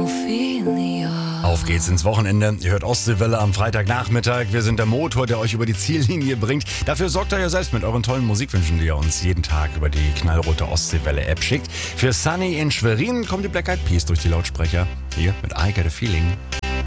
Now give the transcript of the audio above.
Auf geht's ins Wochenende. Ihr hört Ostseewelle am Freitagnachmittag. Wir sind der Motor, der euch über die Ziellinie bringt. Dafür sorgt ihr ja selbst mit euren tollen Musikwünschen, die ihr uns jeden Tag über die knallrote Ostseewelle-App schickt. Für Sunny in Schwerin kommen die Black Eyed Peas durch die Lautsprecher. Hier mit I Got a Feeling.